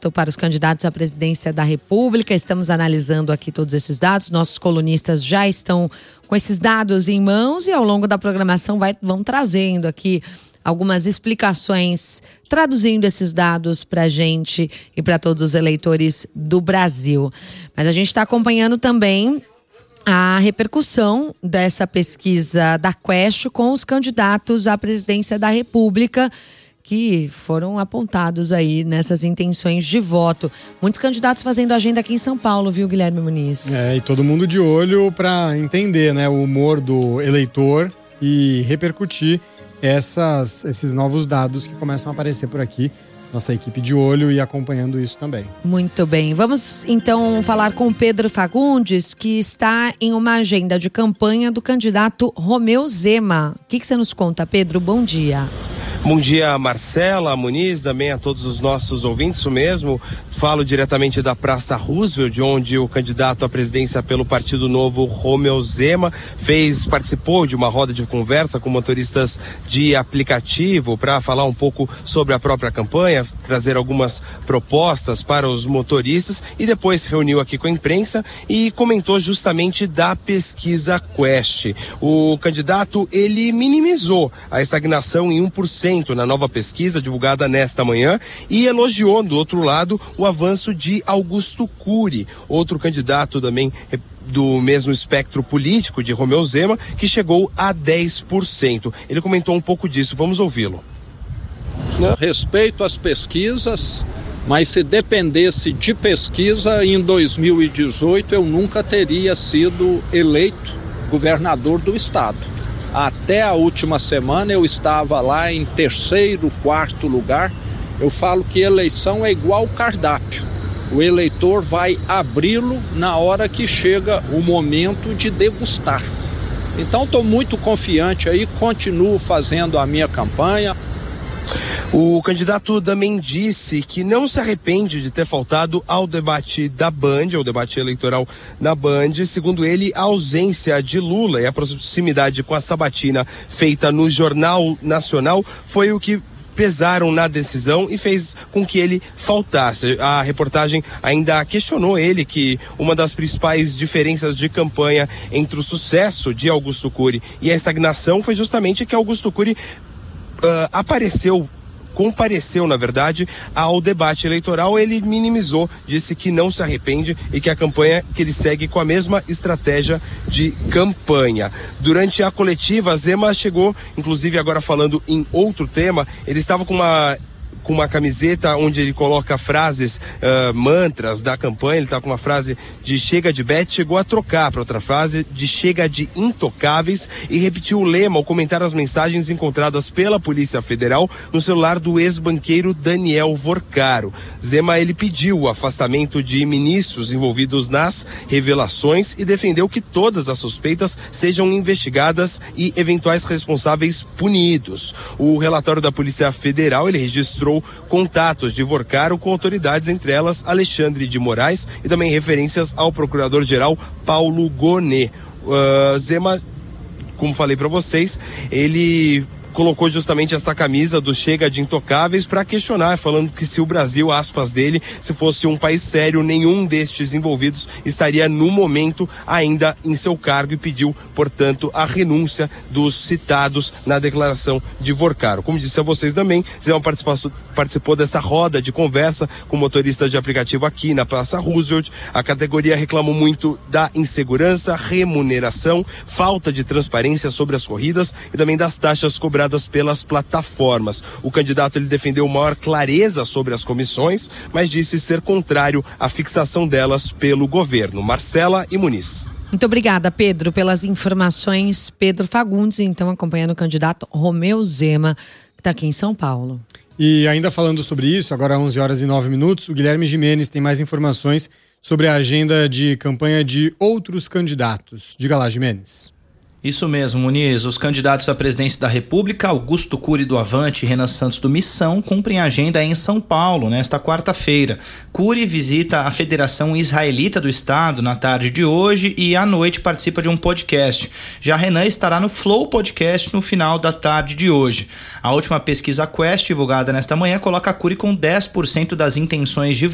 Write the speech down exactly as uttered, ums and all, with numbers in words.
candidato, para os candidatos à presidência da República. Estamos analisando aqui todos esses dados. Nossos colunistas já estão com esses dados em mãos e ao longo da programação vai, vão trazendo aqui algumas explicações, traduzindo esses dados para a gente e para todos os eleitores do Brasil. Mas a gente está acompanhando também a repercussão dessa pesquisa da Quest com os candidatos à presidência da República que foram apontados aí nessas intenções de voto. Muitos candidatos fazendo agenda aqui em São Paulo, viu, Guilherme Muniz? É, e todo mundo de olho para entender, né, o humor do eleitor e repercutir essas, esses novos dados que começam a aparecer por aqui. Nossa equipe de olho e acompanhando isso também. Muito bem. Vamos então falar com o Pedro Fagundes, que está em uma agenda de campanha do candidato Romeu Zema. O que, que você nos conta, Pedro? Bom dia. Bom dia, Marcela, Muniz, também a todos os nossos ouvintes. Isso mesmo, falo diretamente da Praça Roosevelt, onde o candidato à presidência pelo Partido Novo, Romeu Zema, fez, participou de uma roda de conversa com motoristas de aplicativo para falar um pouco sobre a própria campanha, trazer algumas propostas para os motoristas e depois reuniu aqui com a imprensa e comentou justamente da pesquisa Quest. O candidato, ele minimizou a estagnação em um por cento na nova pesquisa divulgada nesta manhã e elogiou, do outro lado, o avanço de Augusto Cury, outro candidato também do mesmo espectro político de Romeu Zema, que chegou a dez por cento. Ele comentou um pouco disso, vamos ouvi-lo. Respeito às pesquisas, mas se dependesse de pesquisa, em dois mil e dezoito eu nunca teria sido eleito governador do estado. Até a última semana eu estava lá em terceiro, quarto lugar. Eu falo que eleição é igual cardápio. O eleitor vai abri-lo na hora que chega o momento de degustar. Então estou muito confiante aí, continuo fazendo a minha campanha. O candidato também disse que não se arrepende de ter faltado ao debate da Band, ao debate eleitoral na Band. Segundo ele, a ausência de Lula e a proximidade com a sabatina feita no Jornal Nacional foi o que pesaram na decisão e fez com que ele faltasse. A reportagem ainda questionou ele que uma das principais diferenças de campanha entre o sucesso de Augusto Cury e a estagnação foi justamente que Augusto Cury Uh, apareceu, compareceu, na verdade, ao debate eleitoral. Ele minimizou, disse que não se arrepende e que a campanha, que ele segue com a mesma estratégia de campanha. Durante a coletiva, Zema chegou, inclusive agora falando em outro tema, ele estava com uma... com uma camiseta onde ele coloca frases, uh, mantras da campanha. Ele tá com uma frase de chega de bet, chegou a trocar para outra frase de chega de intocáveis e repetiu o lema ao comentar as mensagens encontradas pela Polícia Federal no celular do ex-banqueiro Daniel Vorcaro. Zema, ele pediu o afastamento de ministros envolvidos nas revelações e defendeu que todas as suspeitas sejam investigadas e eventuais responsáveis punidos. O relatório da Polícia Federal, ele registrou contatos de Vorcaro com autoridades, entre elas Alexandre de Moraes e também referências ao procurador-geral Paulo Gonet. Uh, Zema, como falei para vocês, ele colocou justamente esta camisa do Chega de Intocáveis para questionar, falando que se o Brasil, aspas dele, se fosse um país sério, nenhum destes envolvidos estaria no momento ainda em seu cargo e pediu, portanto, a renúncia dos citados na declaração de Vorcaro. Como disse a vocês também, Zema participou, participou dessa roda de conversa com motoristas de aplicativo aqui na Praça Roosevelt. A categoria reclamou muito da insegurança, remuneração, falta de transparência sobre as corridas e também das taxas cobradas pelas plataformas. O candidato, ele defendeu maior clareza sobre as comissões, mas disse ser contrário à fixação delas pelo governo. Marcela e Muniz. Muito obrigada, Pedro, pelas informações. Pedro Fagundes, então, acompanhando o candidato Romeu Zema, que está aqui em São Paulo. E ainda falando sobre isso, agora onze horas e nove minutos, o Guilherme Gimenez tem mais informações sobre a agenda de campanha de outros candidatos. Diga lá, Gimenez. Isso mesmo, Muniz. Os candidatos à presidência da República, Augusto Cury do Avante e Renan Santos do Missão, cumprem agenda em São Paulo nesta quarta-feira. Cury visita a Federação Israelita do Estado na tarde de hoje e à noite participa de um podcast. Já Renan estará no Flow Podcast no final da tarde de hoje. A última pesquisa Quest, divulgada nesta manhã, coloca Cury com dez por cento das intenções de